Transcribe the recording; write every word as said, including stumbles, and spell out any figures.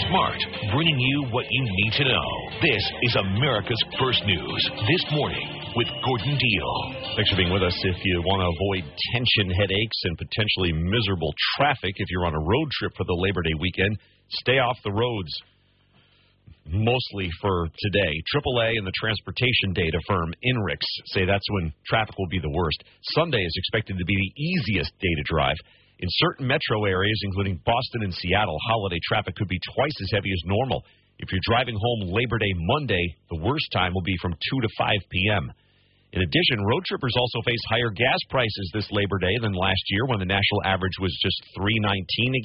smart, bringing you what you need to know. This is America's First News This Morning with Gordon Deal. Thanks for being with us. If you want to avoid tension, headaches, and potentially miserable traffic if you're on a road trip for the Labor Day weekend, stay off the roads. Mostly for today. triple A and the transportation data firm INRIX say that's when traffic will be the worst. Sunday is expected to be the easiest day to drive. In certain metro areas, including Boston and Seattle, holiday traffic could be twice as heavy as normal. If you're driving home Labor Day Monday, the worst time will be from two to five p.m. In addition, road trippers also face higher gas prices this Labor Day than last year when the national average was just three nineteen a